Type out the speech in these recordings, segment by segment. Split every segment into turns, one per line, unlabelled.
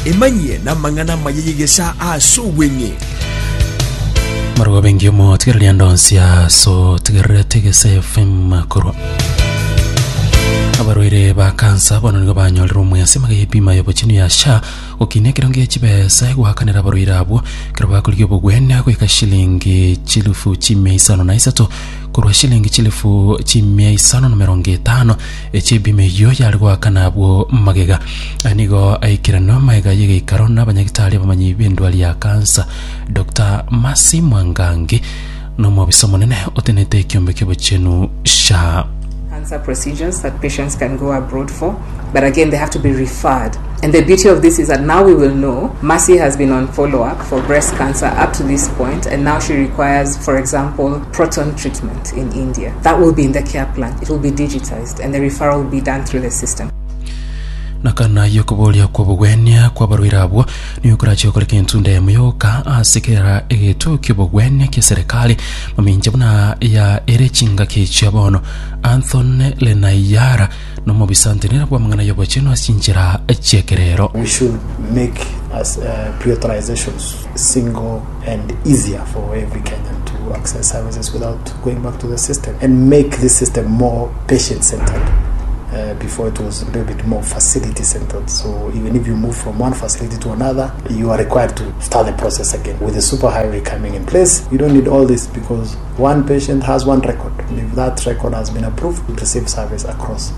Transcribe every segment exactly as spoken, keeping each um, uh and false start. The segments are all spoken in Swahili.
emanye na mangana mayegesa aso wenye
Marwa bengi mo tigere ndonsia so tigere tegese F M koro abaroire ba kansa bono ngo banyol rumwe asema yepima yobo chinu ya sha okine kironge chibesa guhakanira abaroire abo kiraba kulyo bugwene ko ikashilingi chilufu chimeisano na isato kurwa shilingi chilufu chimeisano na mirongo itano echibime yo yali guhakana abo magega anigo aikirano maiga yige ikarona abanyagitali bamanyi bindwali ya kansa Doctor Masi Mwangangi no mwabisomo nene otenete kiombe kebo chenu sha
cancer procedures that patients can go abroad for, but again they have to be referred. And the beauty of this is that now we will know Mercy has been on follow-up for breast cancer up to this point, and now she requires, for example, proton treatment in India. That will be in the care plan. It will be digitized, and the referral will be done through the system.
Nakana yokubolia kwa bugwenya kwa baruira abo ni ukurachi okoreke ntunde muyoka asikera egeto kibugwenya ki serikali maminje buna ya erechinga kichabono Anthony Lenayara no mobisante nira kwa mangana yobo cheno asinjira echekerero.
We should make as uh, prioritizations single and easier for every Kenyan to access services without going back to the system, and make this system more patient centered. Uh, before it was a little bit more facility centered. So even if you move from one facility to another, you are required to start the process again. With the superhighway coming in place, you don't need all this because one patient has one record. And if that record has been approved, you receive service across.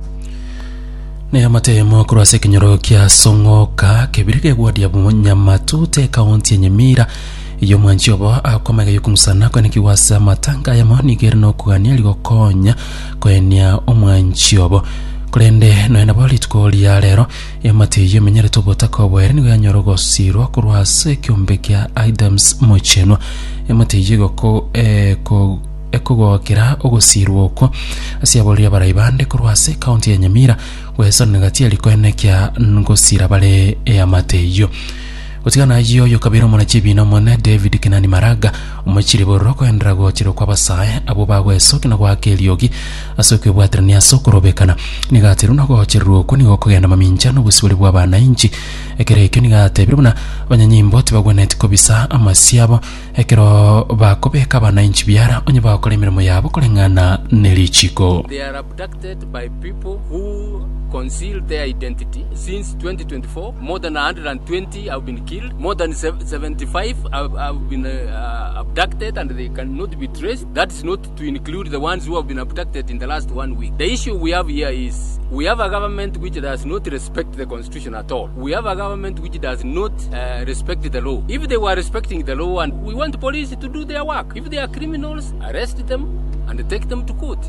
Ne amate mo kurase kinyoro kia songoka kebirike wadi ya Nyamatu kaunti ya Nyamira iyo mwanchobo akomega yukumsana kwa nikiwasa matanga ya moni gerno kugania ligokonya kwenya omwanchobo kurende no ena bali tukoli ya lero ya mate yemenyere tobota ko bwere ni yanyorogo siro kurwase kyombe kya items mocheno ya mate yigo ko e ko ekogokera ogosirwo ko asiabolia baraibande kurwase county ya Nyamira wesa negatia likoenekya ngosira bale ya mateyo Kutigana hiyo yo kabiro mwana chibino mwana David Kinani Maraga umachiri boroko endrago chiro kwa basae abo bagwe soki na kwa keliogi asoke bwatrania sokorobekana nigatero nako chiruo kuni gokogenda maminjano busibuli bwa bana inchi ekere kyo nigatebira buna banyanyimbo tibagwenete kobisa amasiabo ekero bakobeka bana inchi biara onye bakole mirimo yabo kolengana nelichiko.
They are abducted by people who conceal their identity. Since twenty twenty-four, more than one hundred twenty have been killed, more than seventy-five have, have been uh, abducted and they cannot be traced. That is not to include the ones who have been abducted in the last one week. The issue we have here is we have a government which does not respect the constitution at all. We have a government which does not uh, respect the law. If they were respecting the law, and we want police to do their work. If they are criminals, arrest them and take them to court.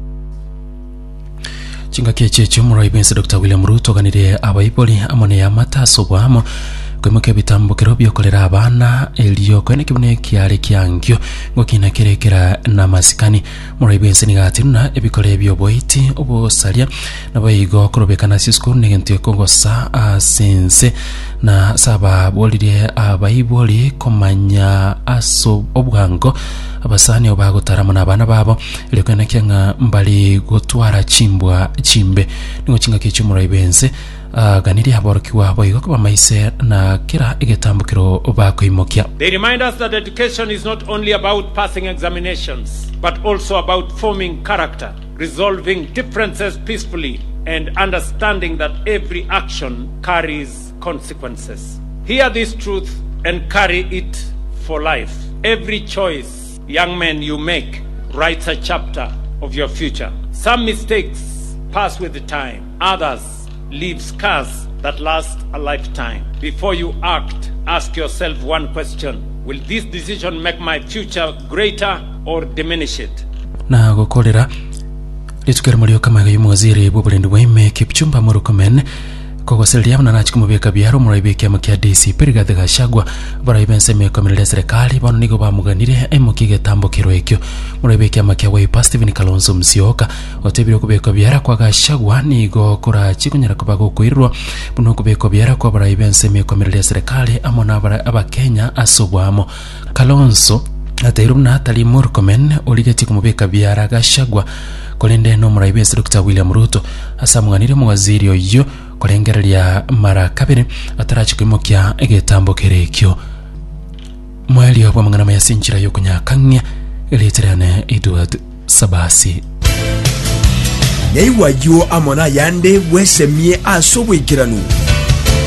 Chinga keche chumura ibense Doctor William Ruto ganire abaipoli amone ya mataso bwamo kwemuke bitambo kerobyo kolera abana eliyo kwene kibune kiale kyangyo ngokina kerekera na masikani mura ibense nigatiruna ebikole byo boiti obo salia nabayigo korobekana sisku negente kongosa asense na saba bolire abaiboli komanya aso obwango abasani obagotaramo nabana babo lekana kyanga mbali gotwara chimbwa chimbe ningo chinga kecho mura ibense Uh, ganiri haborokiwa boigo kwa maise na kira igetambukiro bako imokia.
They remind us that education is not only about passing examinations but also about forming character, resolving differences peacefully and understanding that every action carries consequences. Hear this truth and carry it for life. Every choice, young men, you make writes a chapter of your future. Some mistakes pass with the time, others leave scars that last a lifetime. Before you act, ask yourself one question: will this decision make my future greater or diminish it?
Na gokolera litukera mulio kama gayu mwaziri bubulindi weme Kipchumba Murkomen kogoselia na nachikumubeka biaro muraibe ya makia D C periga de gashagwa baraibe nseme komerele serikali bano nigo bamuganire emokige tambo kiroekyo muraibe ya makia wa Steven Kalonzo Musyoka otebiro kubeka biara kwa gashagwa nigo kora chikunyara kubago kuirwa buno kubeka biara kwa baraibe nseme komerele serikali amona aba Kenya asobwamo Kalonzo atairumna atali Murkomen oligeti kumubeka biara gashagwa kolende no muraibe Doctor William Ruto asa mwanire mu waziri oyo kurengereria mara kabiri atarachikimokia egetambo kerekyo mwali obwa mangana mayasinjira yokunyakangya elitirane Edward Sabasi
Nyaiwa yo amona yande wesemie asobwikiranu